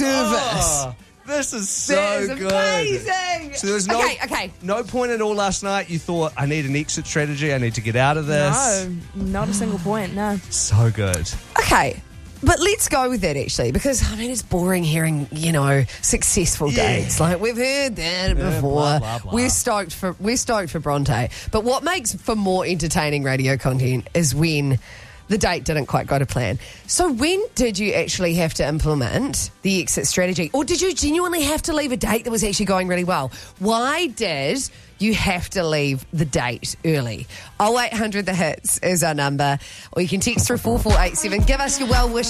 service. Oh, this is so That is good. amazing. So there was Okay. no point at all last night. You thought, I need an exit strategy. I need to get out of this. No, not a single point, no. So good. Okay. But let's go with that, actually, because, I mean, it's boring hearing, successful dates. Like, we've heard that before. blah, blah, blah. We're stoked for Bronte. But what makes for more entertaining radio content is when the date didn't quite go to plan. So when did you actually have to implement the exit strategy? Or did you genuinely have to leave a date that was actually going really well? Why did you have to leave the date early? 0800 The Hits is our number. Or you can text through 4487. Give us your well wishes.